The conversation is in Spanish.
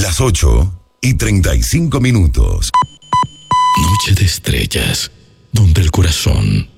Las 8:35. Noche de estrellas, donde el corazón